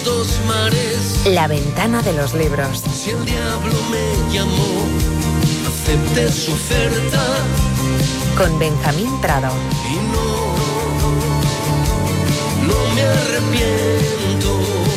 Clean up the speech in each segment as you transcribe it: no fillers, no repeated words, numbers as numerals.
Dos mares. La ventana de los libros. Si el diablo me llamó, acepté su oferta. Con Benjamín Prado. Y no me arrepiento.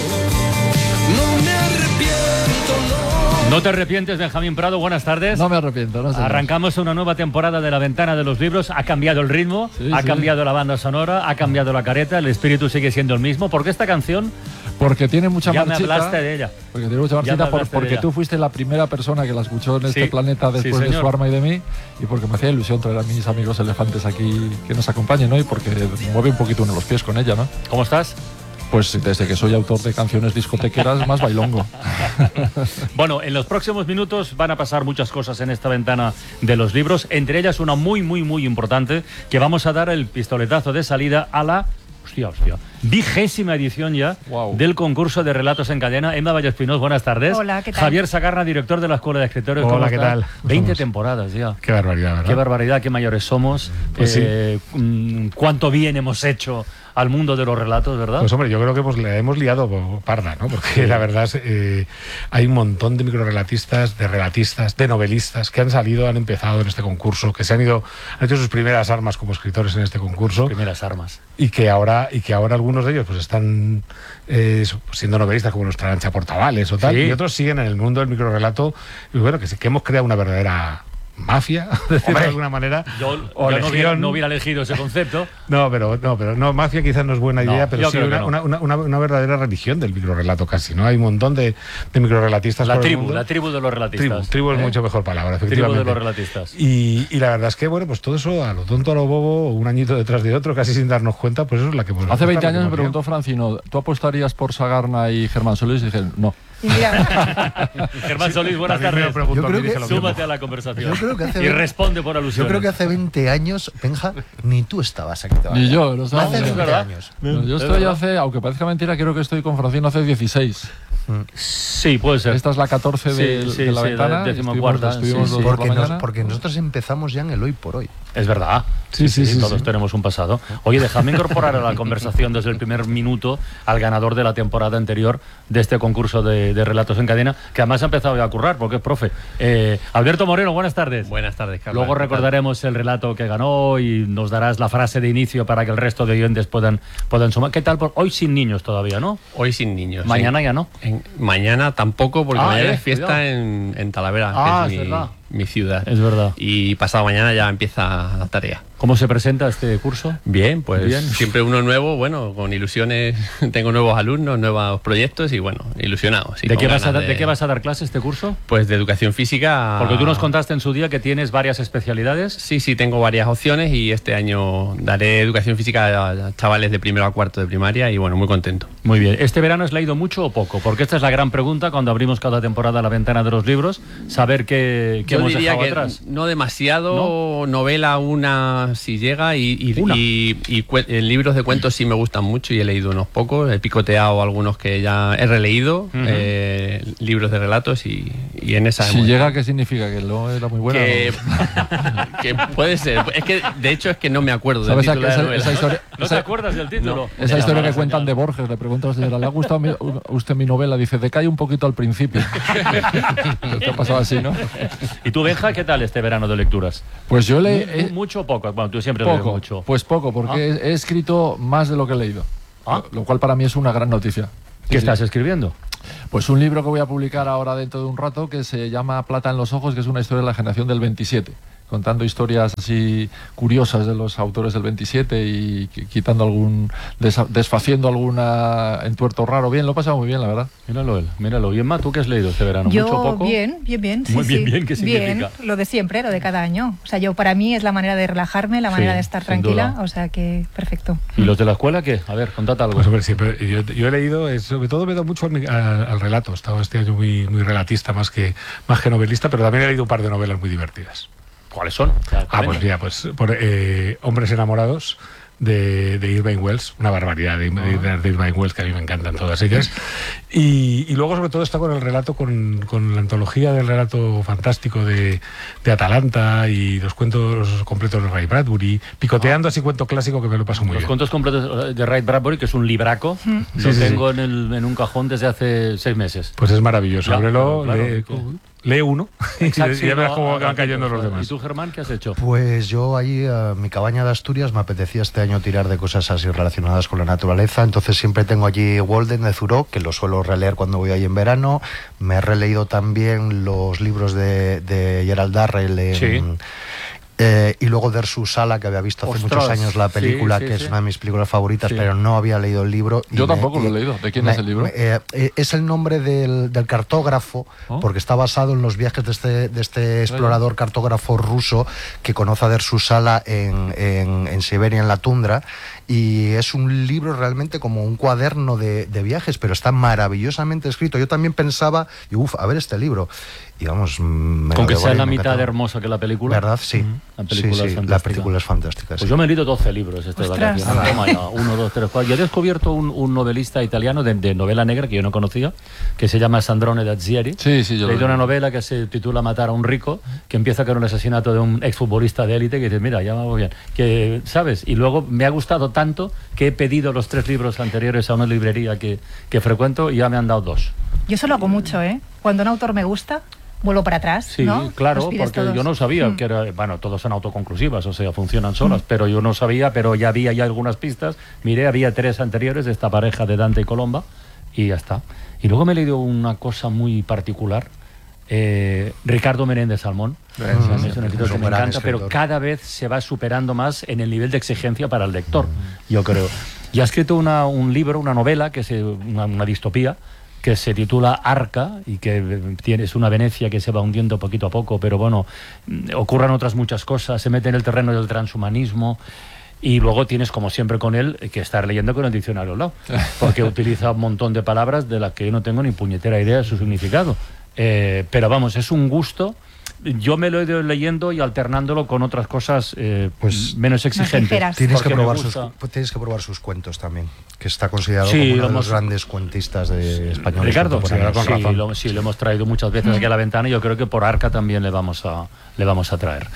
No me arrepiento, no. ¿No te arrepientes, Benjamín Prado? Buenas tardes. No me arrepiento, no sé. Arrancamos una nueva temporada de La Ventana de los Libros. Ha cambiado el ritmo, ha cambiado la banda sonora, ha cambiado la careta, el espíritu sigue siendo el mismo. ¿Por qué esta canción? Porque tiene mucha marchita. Ya me hablaste de ella. Porque tiene mucha marchita, porque tú fuiste la primera persona que la escuchó en este planeta después de Su arma y de mí, y porque me hacía ilusión traer a mis amigos elefantes aquí que nos acompañen, ¿no? Y porque mueve un poquito uno los pies con ella, ¿no? ¿Cómo estás? Pues desde que soy autor de canciones discotequeras, más bailongo. Bueno, en los próximos minutos van a pasar muchas cosas en esta ventana de los libros, entre ellas una muy importante, que vamos a dar el pistoletazo de salida a la... Hostia, 20ª edición ya del concurso de relatos en cadena. Emma Vallespinós, buenas tardes. Hola, ¿qué tal? Javier Sagarna, director de la Escuela de Escritores. Hola, ¿qué tal? 20 temporadas ya. Qué barbaridad, ¿verdad? Qué barbaridad, qué mayores somos. Pues sí. Cuánto bien hemos hecho al mundo de los relatos, ¿verdad? Pues hombre, yo creo que le hemos liado parda, ¿no? Porque la verdad es hay un montón de microrelatistas, de relatistas, de novelistas que han salido, han empezado en este concurso, que han hecho sus primeras armas como escritores en este concurso. Primeras armas. Y que ahora algunos de ellos pues están siendo novelistas, como nuestra Arancha Portavales o tal, y otros siguen en el mundo del microrelato. Y bueno, que hemos creado una verdadera mafia, decirlo de alguna manera. Yo no hubiera elegido ese concepto. No, mafia quizás no es buena idea, pero sí una verdadera religión del microrelato casi, ¿no? Hay un montón de microrelatistas. La tribu de los relatistas. Tribu es mucho mejor palabra, efectivamente. Tribu de los relatistas. Y la verdad es que, bueno, pues todo eso a lo tonto, a lo bobo, un añito detrás de otro, casi sin darnos cuenta, pues eso es la que hemos... Hace 20 años me preguntó Francino, ¿tú apostarías por Sagarna y Germán Solís? Y dije, no. Germán Solís, buenas tardes. Súmate a la conversación y responde por alusión. Yo creo que hace 20 años, Benja, ni tú estabas aquí todavía. Ni yo, no hace 20 años. Yo estoy aunque parezca mentira, creo que estoy con Francino hace 16. Sí, puede ser. Esta es la 14 de la ventana. Porque nosotros empezamos ya en el hoy por hoy. Es verdad. Sí, todos tenemos un pasado. Oye, déjame incorporar a la conversación desde el primer minuto al ganador de la temporada anterior de este concurso de relatos en cadena, que además ha empezado ya a currar porque es profe. Alberto Moreno, buenas tardes. Buenas tardes, Carlos. Luego recordaremos el relato que ganó y nos darás la frase de inicio para que el resto de oyentes puedan sumar. ¿Qué tal? Hoy sin niños todavía, ¿no? Hoy sin niños. Mañana ya no. Mañana tampoco, porque mañana es fiesta en Talavera, que es mi ciudad. Es verdad. Y pasado mañana ya empieza la tarea. ¿Cómo se presenta este curso? Bien, pues siempre uno nuevo, bueno, con ilusiones. Tengo nuevos alumnos, nuevos proyectos y bueno, ilusionados. ¿De qué vas a dar clase este curso? Pues de educación física. Porque tú nos contaste en su día que tienes varias especialidades. Sí, tengo varias opciones y este año daré educación física a chavales de primero a cuarto de primaria y bueno, muy contento. Muy bien. ¿Este verano has leído mucho o poco? Porque esta es la gran pregunta cuando abrimos cada temporada La Ventana de los Libros, saber qué hemos dejado atrás. No demasiado, novela una si llega y libros de cuentos sí me gustan mucho y he leído unos pocos, he picoteado algunos que ya he releído, libros de relatos y en esa... Si llega, ¿qué significa? ¿Que no era muy buena? Que puede ser, es que de hecho es que no me acuerdo del título de la novela. ¿No te acuerdas del título? No. Esa historia que cuentan de Borges, le preguntas, ¿le ha gustado usted mi novela? Dice, decae un poquito al principio. Te ha pasado así, ¿no? ¿Y tú, Benja, qué tal este verano de lecturas? Pues yo ¿Mucho o poco? Bueno, tú siempre lees mucho. Pues poco, porque he escrito más de lo que he leído. Lo cual para mí es una gran noticia. ¿Qué estás escribiendo? Pues un libro que voy a publicar ahora dentro de un rato que se llama Plata en los ojos, que es una historia de la generación del 27. Contando historias así curiosas de los autores del 27 y quitando desfaciendo alguna entuerto raro. Bien, lo he pasado muy bien, la verdad. Míralo. Y Emma, ¿tú qué has leído este verano? Yo, ¿Mucho o poco? Bien. Muy bien, ¿qué significa? Bien, lo de siempre, lo de cada año. O sea, para mí es la manera de relajarme, la manera de estar tranquila. Duda. O sea que, perfecto. ¿Y los de la escuela qué? A ver, contad algo. Pues hombre, siempre, yo he leído, sobre todo me he dado mucho al relato. He estado este año muy relatista más que novelista, pero también he leído un par de novelas muy divertidas. ¿Cuáles son? Pues mira, Hombres enamorados, de Irving Welsh, una barbaridad de Irving Welsh, que a mí me encantan todas ellas. Y luego, sobre todo, está con el relato, con la antología del relato fantástico de Atalanta y los cuentos completos de Ray Bradbury, picoteando así cuento clásico que me lo paso muy bien. Los cuentos completos de Ray Bradbury, que es un libraco, lo tengo en un cajón desde hace 6 meses. Pues es maravilloso. Ábrelo, claro, lee uno Exacto, y ya verás cómo van cayendo los demás. ¿Y tú, Germán, qué has hecho? Pues yo ahí, mi cabaña de Asturias, me apetecía este año tirar de cosas así relacionadas con la naturaleza, entonces siempre tengo allí Walden de Thoreau, que lo suelo releer cuando voy ahí en verano. Me he releído también los libros de Gerald Darrell y luego Dersu Sala, que había visto hace muchos años la película, que es una de mis películas favoritas, pero no había leído el libro. Yo tampoco lo he leído. ¿De quién es el libro? Es el nombre del cartógrafo, porque está basado en los viajes de este explorador cartógrafo ruso que conoce a Dersu Sala en Siberia, en la tundra, y es un libro realmente como un cuaderno de viajes, pero está maravillosamente escrito. Yo también pensaba, a ver este libro, y vamos, con que sea la mitad de hermosa que la película. ¿Verdad? Sí. La película es fantástica. Pues yo me he leído 12 libros esta vacación. Toma ya, 1, 2, 3, 4. Yo he descubierto un novelista italiano de novela negra que yo no conocía, que se llama Sandrone Dazieri. Yo he leído una novela que se titula Matar a un rico, que empieza con el asesinato de un exfutbolista de élite, que dices, mira, ya vamos bien. Que, ¿sabes? Y luego me ha gustado tanto que he pedido los 3 libros anteriores a una librería que frecuento y ya me han dado 2. Yo eso lo hago mucho, ¿eh? Cuando un autor me gusta, vuelvo para atrás, sí, ¿no? Claro, porque todos. yo no sabía que era, todos son autoconclusivas, o sea, funcionan solas, pero yo no sabía, pero ya había algunas pistas. Miré, había 3 anteriores de esta pareja de Dante y Colomba, y ya está. Y luego me he leído una cosa muy particular, Ricardo Menéndez Salmón, es un escritor que me encanta, pero cada vez se va superando más en el nivel de exigencia para el lector, yo creo. Y ha escrito un libro, una novela, que es una distopía, que se titula Arca, y que es una Venecia que se va hundiendo poquito a poco, pero bueno, ocurren otras muchas cosas, se mete en el terreno del transhumanismo, y luego tienes, como siempre con él, que estar leyendo con el diccionario al lado, porque utiliza un montón de palabras de las que yo no tengo ni puñetera idea de su significado. Pero vamos, es un gusto. Yo me lo he ido leyendo y alternándolo con otras cosas menos exigentes. Tienes que probar sus cuentos también, que está considerado como uno de los grandes cuentistas españoles. Ricardo, sí, lo hemos traído muchas veces aquí a la ventana, y yo creo que por Arca también le vamos a traer.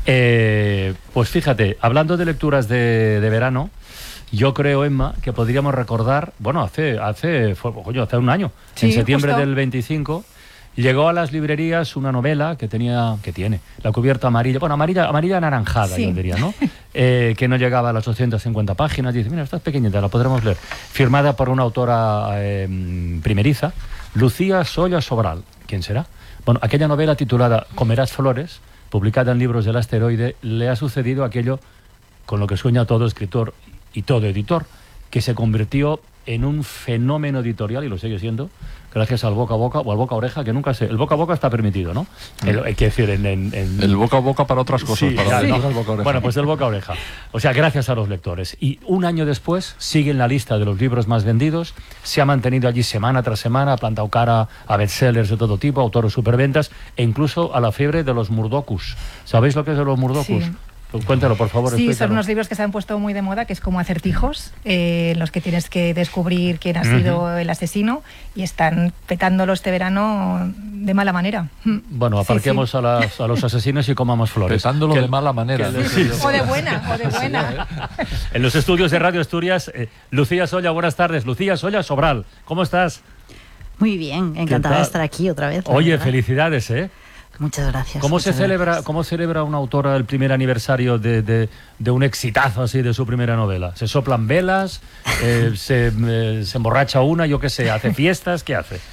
Pues fíjate, hablando de lecturas de verano, yo creo, Emma, que podríamos recordar, hace un año, en septiembre del 25, llegó a las librerías una novela que tiene la cubierta amarilla, amarilla anaranjada, yo diría, ¿no? Que no llegaba a las 250 páginas. Dice, mira, esta es pequeñita, la podremos leer. Firmada por una autora primeriza, Lucía Solla Sobral. ¿Quién será? Bueno, aquella novela titulada Comerás flores, publicada en Libros del Asteroide, le ha sucedido aquello con lo que sueña todo escritor y todo editor, que se convirtió en un fenómeno editorial, y lo sigue siendo, gracias al boca a boca o al boca a oreja, que nunca sé. El boca a boca está permitido, ¿no? Hay que decir, el boca a boca para otras cosas. Sí, para el boca a oreja. Bueno, pues el boca a oreja. O sea, gracias a los lectores. Y un año después sigue en la lista de los libros más vendidos, se ha mantenido allí semana tras semana, ha plantado cara a bestsellers de todo tipo, autores superventas, e incluso a la fiebre de los murdocus. ¿Sabéis lo que es de los murdocus? Sí. Cuéntalo, por favor. Sí, son unos libros que se han puesto muy de moda, que es como acertijos, en los que tienes que descubrir quién ha sido el asesino, y están petándolo este verano de mala manera. Bueno, aparquemos a los asesinos y comamos flores. Petándolo de mala manera. O de buena. En los estudios de Radio Asturias, Lucía Solla, buenas tardes. Lucía Solla Sobral, ¿cómo estás? Muy bien, encantada de estar aquí otra vez. Oye, felicidades, ¿eh? Muchas gracias. ¿Cómo celebra una autora el primer aniversario de un exitazo así de su primera novela? ¿Se soplan velas? Se emborracha una, yo qué sé, hace fiestas? ¿Qué hace?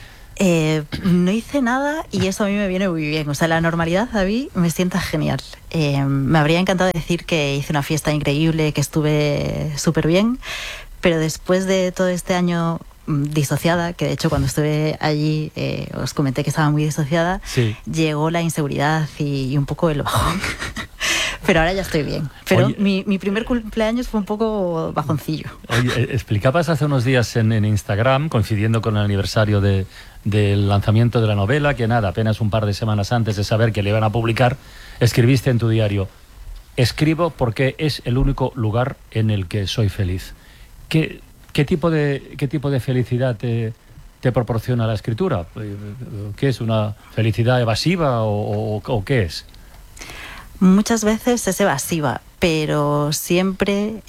No hice nada, y eso a mí me viene muy bien. O sea, la normalidad a mí me sienta genial. Me habría encantado decir que hice una fiesta increíble, que estuve súper bien, pero después de todo este año disociada, que de hecho cuando estuve allí os comenté que estaba muy disociada, llegó la inseguridad y un poco el bajón. Pero ahora ya estoy bien. Pero oye, mi primer cumpleaños fue un poco bajoncillo. Oye, explicabas hace unos días en Instagram, coincidiendo con el aniversario del lanzamiento de la novela, que nada, apenas un par de semanas antes de saber que le iban a publicar, escribiste en tu diario: escribo porque es el único lugar en el que soy feliz. ¿Qué tipo de felicidad te proporciona la escritura? ¿Qué es? ¿Una felicidad evasiva o qué es? Muchas veces es evasiva, pero siempre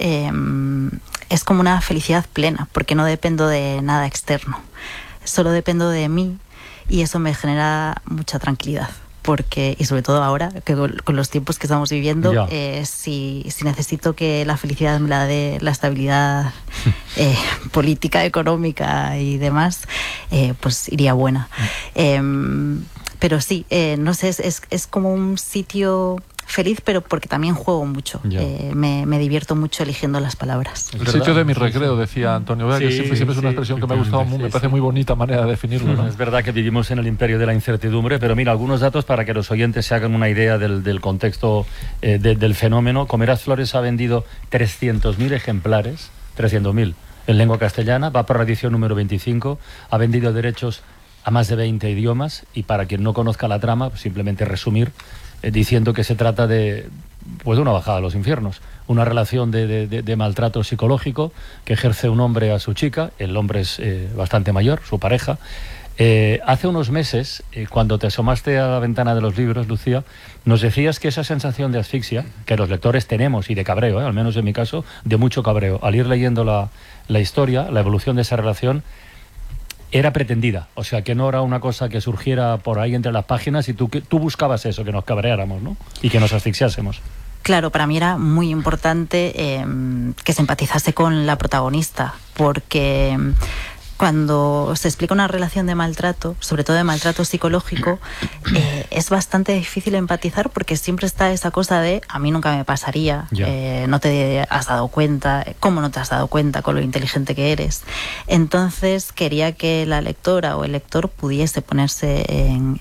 es como una felicidad plena, porque no dependo de nada externo. Solo dependo de mí y eso me genera mucha tranquilidad. Porque, y sobre todo ahora, que con los tiempos que estamos viviendo, si necesito que la felicidad me la dé la estabilidad política, económica y demás, pues iría buena. Pero sí, no sé, es como un sitio feliz, pero porque también juego mucho. Me divierto mucho eligiendo las palabras. El sitio de mi recreo, decía Antonio Vega, que siempre es una expresión que me ha gustado, me parece muy bonita manera de definirlo, ¿no? Es verdad que vivimos en el imperio de la incertidumbre, pero mira, algunos datos para que los oyentes se hagan una idea del contexto del fenómeno. Comerás Flores ha vendido 300.000 ejemplares, 300.000 en lengua castellana, va por la edición número 25, ha vendido derechos a más de 20 idiomas, y para quien no conozca la trama, pues simplemente resumir diciendo que se trata de una bajada a los infiernos, una relación de maltrato psicológico que ejerce un hombre a su chica. El hombre es bastante mayor, su pareja. Hace unos meses, cuando te asomaste a la ventana de los libros, Lucía, nos decías que esa sensación de asfixia que los lectores tenemos, y de cabreo, al menos en mi caso, de mucho cabreo, al ir leyendo la historia, la evolución de esa relación, era pretendida, o sea, que no era una cosa que surgiera por ahí entre las páginas y tú buscabas eso, que nos cabreáramos, ¿no? Y que nos asfixiásemos. Claro, para mí era muy importante que se empatizase con la protagonista, porque cuando se explica una relación de maltrato, sobre todo de maltrato psicológico, es bastante difícil empatizar, porque siempre está esa cosa de a mí nunca me pasaría, no te has dado cuenta, ¿cómo no te has dado cuenta con lo inteligente que eres? Entonces quería que la lectora o el lector pudiese ponerse en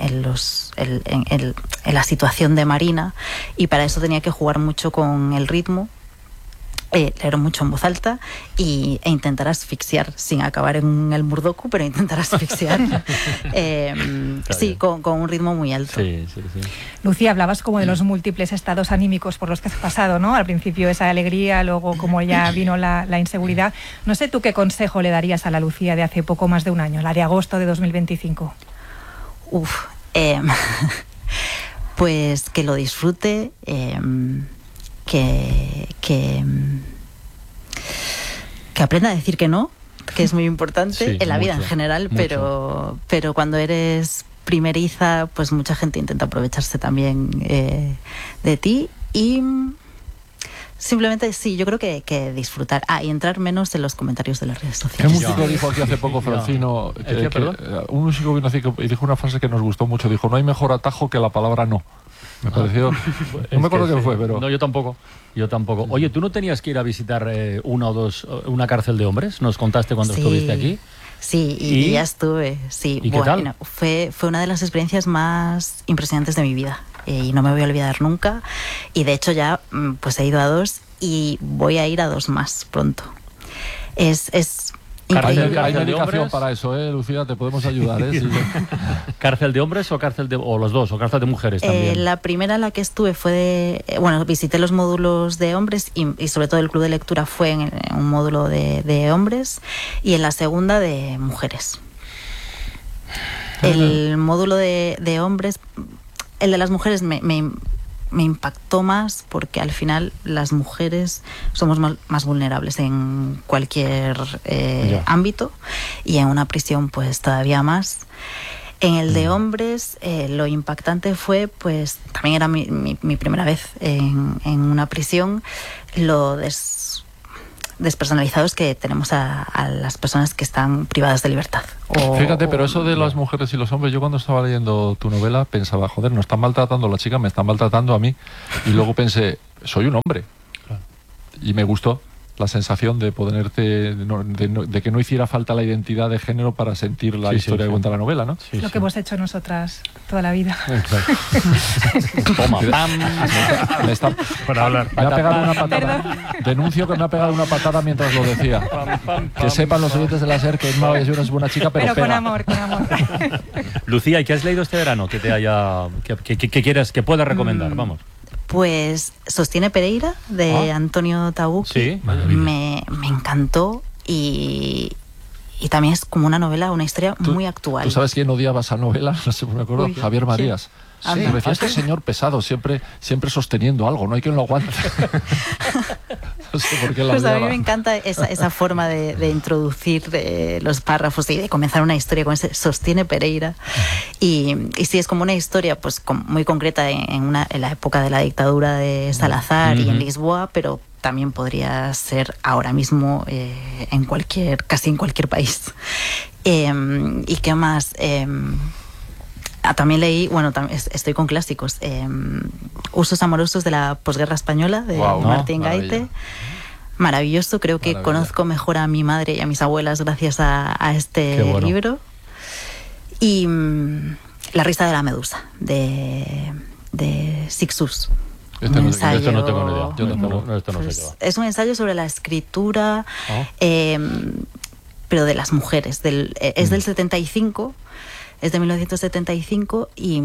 la situación de Marina, y para eso tenía que jugar mucho con el ritmo, leer mucho en voz alta e intentar asfixiar, sin acabar en el Murdoku, pero intentar asfixiar. Sí, con un ritmo muy alto. Sí. Lucía, hablabas como de los múltiples estados anímicos por los que has pasado, ¿no? Al principio esa alegría, luego como ya vino la inseguridad. No sé tú qué consejo le darías a la Lucía de hace poco más de un año, la de agosto de 2025. Pues que lo disfrute, que aprenda a decir que no, que es muy importante en la vida en general, pero cuando eres primeriza, pues mucha gente intenta aprovecharse también de ti, y simplemente yo creo que disfrutar. Y entrar menos en los comentarios de las redes sociales. ¿Qué músico dijo aquí hace poco, Francino? Un músico vino así y dijo una frase que nos gustó mucho, dijo: no hay mejor atajo que la palabra no. Me pareció... No me acuerdo qué fue, pero... No, yo tampoco. Oye, ¿tú no tenías que ir a visitar una cárcel de hombres? ¿Nos contaste cuando estuviste aquí? Sí, y ya estuve. Sí. ¿Y qué tal? Fue una de las experiencias más impresionantes de mi vida. Y no me voy a olvidar nunca. Y de hecho ya pues he ido a 2 y voy a ir a 2 más pronto. Es Hay medicación para eso, Lucía, te podemos ayudar. Sí. ¿Cárcel de hombres o los dos? ¿O cárcel de mujeres también? La primera en la que estuve fue visité los módulos de hombres y sobre todo el club de lectura fue en un módulo de hombres, y en la segunda de mujeres. El módulo de hombres, el de las mujeres me impactó más, porque al final las mujeres somos más vulnerables en cualquier ámbito, y en una prisión pues todavía más. En el de hombres lo impactante fue, pues también era mi primera vez en una prisión, lo despersonalizados que tenemos a las personas que están privadas de libertad. Fíjate, pero eso de las mujeres y los hombres, yo cuando estaba leyendo tu novela pensaba, joder, no están maltratando a la chica, me están maltratando a mí. Y luego pensé, soy un hombre. Claro. Y me gustó la sensación de de que no hiciera falta la identidad de género para sentir la historia que cuenta la novela, ¿no? Lo que hemos hecho nosotras toda la vida. Toma, pam. Me ha pegado una patada. Denuncio que me ha pegado una patada mientras lo decía. Que sepan los oyentes de la SER que Emma Bayasuna es buena chica, pero pega. Con amor. Lucía, ¿y qué has leído este verano que te haya que quieras, que puedas recomendar? Vamos. Pues Sostiene Pereira, de Antonio Tabucchi. Sí, me encantó y también es como una novela, una historia muy actual. ¿Tú sabes quién odiaba esa novela? No sé, me acuerdo. Javier Marías. Sí. Me decía, este señor pesado, siempre sosteniendo algo, no hay quien lo aguante. No sé por qué la pues a mí odiaba. me encanta esa forma de introducir los párrafos y de comenzar una historia con ese Sostiene Pereira. Y sí, es como una historia pues muy concreta en la época de la dictadura de Salazar y en Lisboa, pero también podría ser ahora mismo casi en cualquier país. ¿Y qué más? También leí, estoy con clásicos, Usos amorosos de la posguerra española, de Martín Gaite. Maravilloso, creo que conozco mejor a mi madre y a mis abuelas gracias a este libro. Y La risa de la medusa, de Sixus. Esto no tengo ni idea. Yo esto no sé qué va. Es un ensayo sobre la escritura, pero de las mujeres. Es del 75, es de 1975 y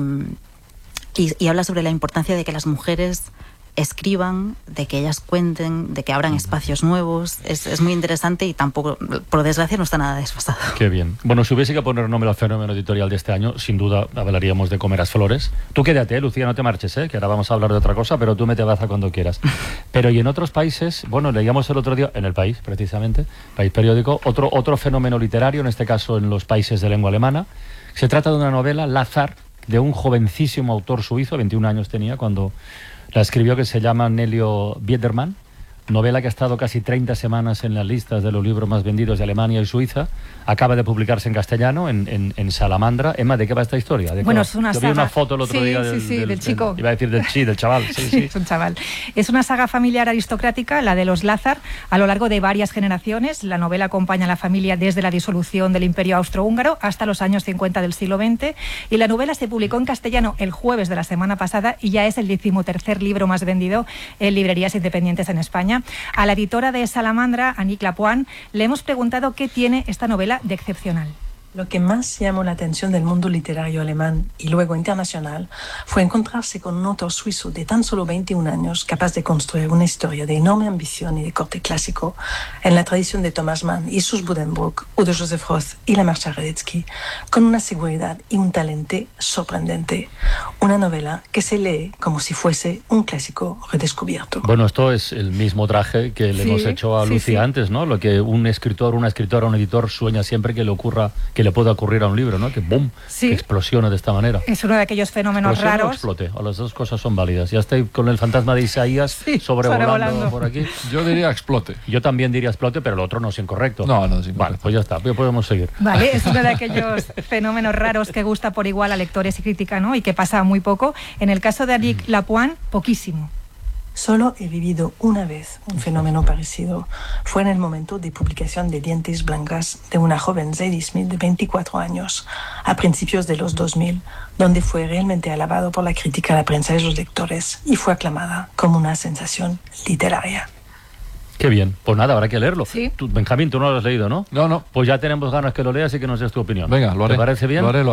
habla sobre la importancia de que las mujeres escriban, de que ellas cuenten, de que abran espacios nuevos. Es muy interesante y tampoco, por desgracia, no está nada desfasado. Qué bien. Bueno, si hubiese que poner nombre al fenómeno editorial de este año, sin duda hablaríamos de Comerás Flores. Tú quédate, Lucía, no te marches, que ahora vamos a hablar de otra cosa, pero tú mete baza cuando quieras. Pero y en otros países, bueno, leíamos el otro día, en El País, precisamente, País Periódico, otro fenómeno literario, en este caso en los países de lengua alemana. Se trata de una novela, Lazar, de un jovencísimo autor suizo, 21 años tenía cuando la escribió, que se llama Nelio Biedermann, novela que ha estado casi 30 semanas en las listas de los libros más vendidos de Alemania y Suiza. Acaba de publicarse en castellano, en Salamandra. Emma, ¿de qué va esta historia? Bueno, es una saga. Yo vi una foto el otro día del chico. Iba a decir del chaval. Sí. Es un chaval. Es una saga familiar aristocrática, la de los Lázar, a lo largo de varias generaciones. La novela acompaña a la familia desde la disolución del Imperio Austrohúngaro hasta los años 50 del siglo XX. Y la novela se publicó en castellano el jueves de la semana pasada y ya es el 13º libro más vendido en librerías independientes en España. A la editora de Salamandra, Annick Lapointe, le hemos preguntado qué tiene esta novela de excepcional. Lo que más llamó la atención del mundo literario alemán y luego internacional fue encontrarse con un autor suizo de tan solo 21 años capaz de construir una historia de enorme ambición y de corte clásico en la tradición de Thomas Mann, Jesús Buddenbrook, Udo Josef Roth y la Marcha Radetzky, con una seguridad y un talento sorprendente. Una novela que se lee como si fuese un clásico redescubierto. Bueno, esto es el mismo traje que le hemos hecho a Lucía antes, ¿no? Lo que un escritor, una escritora, un editor sueña siempre que le pueda ocurrir a un libro, ¿no? Que boom, que explosione de esta manera. Es uno de aquellos fenómenos raros. O explote, o las dos cosas son válidas. Ya estoy con el fantasma de Isaías sobrevolando por aquí. Yo diría explote. Yo también diría explote, pero el otro no es incorrecto. No es incorrecto. Vale, pues ya está, podemos seguir. Vale, es uno de aquellos fenómenos raros que gusta por igual a lectores y crítica, ¿no? Y que pasa muy poco. En el caso de Annick Lapointe, poquísimo. Solo he vivido una vez un fenómeno parecido. Fue en el momento de publicación de Dientes Blancas de una joven Zadie Smith de 24 años, a principios de los 2000, donde fue realmente alabado por la crítica, la prensa y los lectores, y fue aclamada como una sensación literaria. Qué bien. Pues nada, habrá que leerlo. Sí. Tú, Benjamín, tú no lo has leído, ¿no? No. Pues ya tenemos ganas que lo leas y que nos des tu opinión. Venga, lo haré. ¿Te parece bien? Lo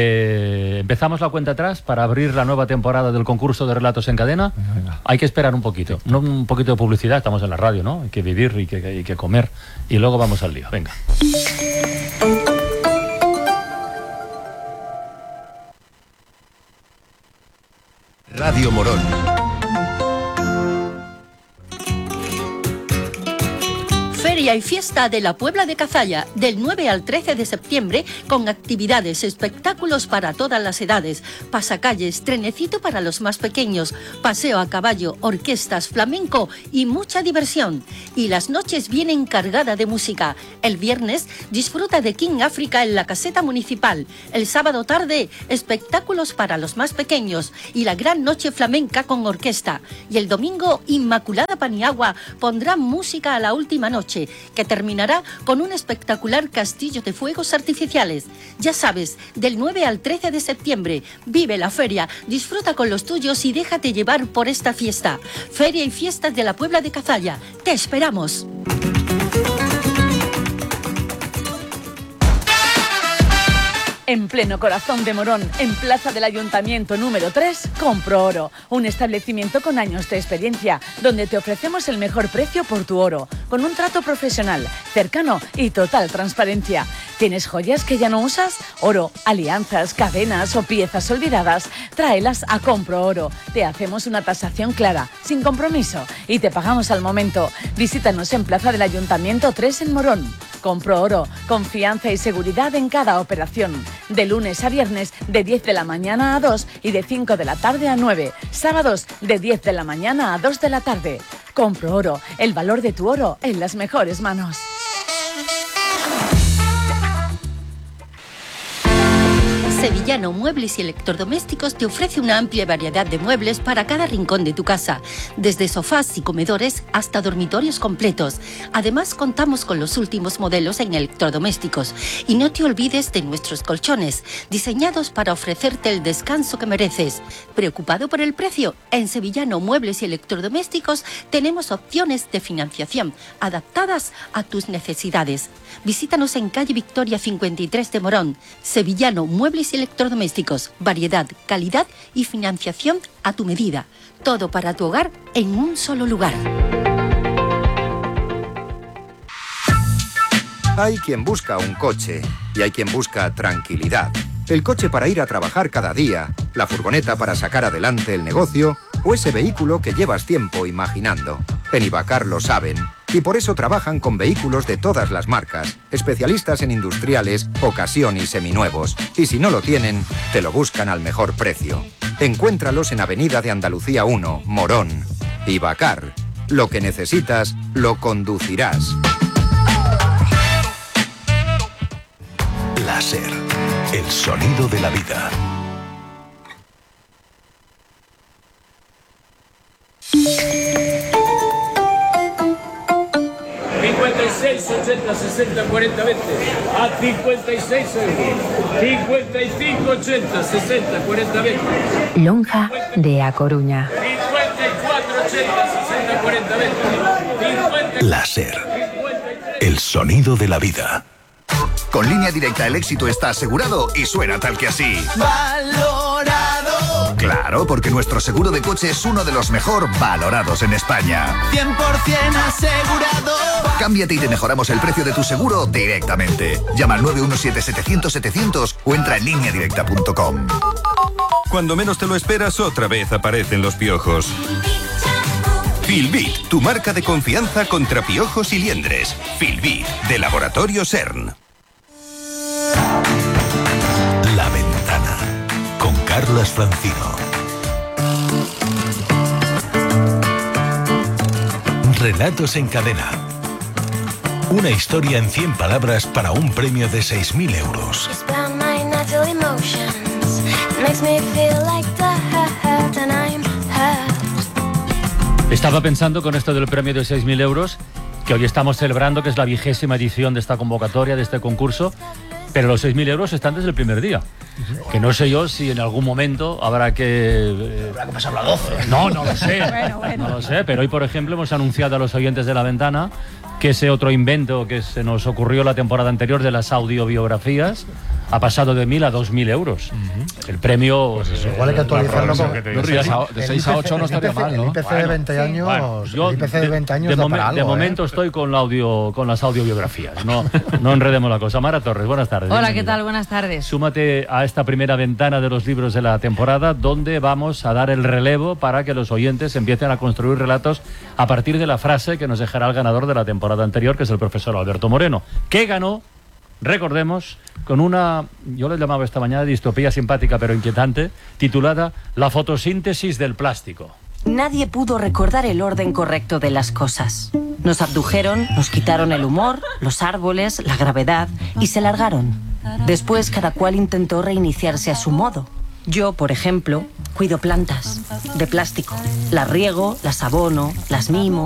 haré. Empezamos la cuenta atrás para abrir la nueva temporada del concurso de relatos en cadena. Venga. Hay que esperar un poquito. No un poquito de publicidad, estamos en la radio, ¿no? Hay que vivir y que comer. Y luego vamos al lío. Venga. Radio Morón. Feria y fiesta de la Puebla de Cazalla, del 9 al 13 de septiembre, con actividades, espectáculos para todas las edades, pasacalles, trenecito para los más pequeños, paseo a caballo, orquestas, flamenco y mucha diversión. Y las noches vienen cargadas de música. El viernes disfruta de King África en la caseta municipal. El sábado tarde, espectáculos para los más pequeños y la gran noche flamenca con orquesta. Y el domingo, Inmaculada Paniagua pondrá música a la última noche, que terminará con un espectacular castillo de fuegos artificiales. Ya sabes, del 9 al 13 de septiembre, vive la feria, disfruta con los tuyos y déjate llevar por esta fiesta. Feria y fiestas de la Puebla de Cazalla. ¡Te esperamos! En pleno corazón de Morón, en Plaza del Ayuntamiento número 3, Compro Oro, un establecimiento con años de experiencia, donde te ofrecemos el mejor precio por tu oro, con un trato profesional, cercano y total transparencia. ¿Tienes joyas que ya no usas? Oro, alianzas, cadenas o piezas olvidadas, tráelas a Compro Oro. Te hacemos una tasación clara, sin compromiso, y te pagamos al momento. Visítanos en Plaza del Ayuntamiento 3 en Morón. Compro Oro, confianza y seguridad en cada operación. De lunes a viernes, de 10 de la mañana a 2 y de 5 de la tarde a 9. Sábados, de 10 de la mañana a 2 de la tarde. Compro Oro, el valor de tu oro en las mejores manos. Sevillano Muebles y Electrodomésticos te ofrece una amplia variedad de muebles para cada rincón de tu casa, desde sofás y comedores hasta dormitorios completos. Además, contamos con los últimos modelos en electrodomésticos. Y no te olvides de nuestros colchones, diseñados para ofrecerte el descanso que mereces. ¿Preocupado por el precio? En Sevillano Muebles y Electrodomésticos tenemos opciones de financiación adaptadas a tus necesidades. Visítanos en calle Victoria 53 de Morón. Sevillano Muebles y Electrodomésticos, variedad, calidad y financiación a tu medida. Todo para tu hogar en un solo lugar. Hay quien busca un coche y hay quien busca tranquilidad. El coche para ir a trabajar cada día, la furgoneta para sacar adelante el negocio o ese vehículo que llevas tiempo imaginando. En Ibacar lo saben y por eso trabajan con vehículos de todas las marcas, especialistas en industriales, ocasión y seminuevos. Y si no lo tienen, te lo buscan al mejor precio. Encuéntralos en Avenida de Andalucía 1, Morón. Ibacar. Lo que necesitas, lo conducirás. Láser. El sonido de la vida. A 56 euros. 55, 80, 60, 40, 20. Lonja de A Coruña. 54, 80, 60, 40, 20. Láser. El sonido de la vida. Con Línea Directa el éxito está asegurado y suena tal que así. Valorado. Claro, porque nuestro seguro de coche es uno de los mejor valorados en España. 100% asegurado. Cámbiate y te mejoramos el precio de tu seguro directamente. Llama al 917-700-700 o entra en lineadirecta.com. Cuando menos te lo esperas, otra vez aparecen los piojos. Filbit, tu marca de confianza contra piojos y liendres. Filbit, de Laboratorio CERN. La Ventana, con Carlas Francino. Relatos en cadena. Una historia en 100 palabras para un premio de 6.000 euros. Estaba pensando con esto del premio de 6.000 euros, que hoy estamos celebrando, que es la 20ª edición de esta convocatoria, de este concurso, pero los 6.000 euros están desde el primer día. Que no sé yo si en algún momento habrá que pasar la 12. No lo sé. No lo sé, pero hoy, por ejemplo, hemos anunciado a los oyentes de La Ventana que ese otro invento que se nos ocurrió la temporada anterior de las audiobiografías ha pasado de 1.000 a 2.000 euros. El premio... Pues igual hay que actualizarlo con... De 6 a 8 no estaría mal, ¿no? El IPC de 20 años, el IPC de 20 años da para algo, de momento estoy con las audiobiografías. No enredemos la cosa. Mara Torres, buenas tardes. Hola, ¿qué tal? Buenas tardes. Súmate a esta primera ventana de los libros de la temporada, donde vamos a dar el relevo para que los oyentes empiecen a construir relatos a partir de la frase que nos dejará el ganador de la temporada anterior, que es el profesor Alberto Moreno, que ganó, recordemos, con una, yo le llamaba esta mañana distopía simpática pero inquietante, titulada La fotosíntesis del plástico. Nadie pudo recordar el orden correcto de las cosas. Nos abdujeron, nos quitaron el humor, los árboles, la gravedad y se largaron. Después cada cual intentó reiniciarse a su modo. Yo, por ejemplo, cuido plantas de plástico. Las riego, las abono, las mimo.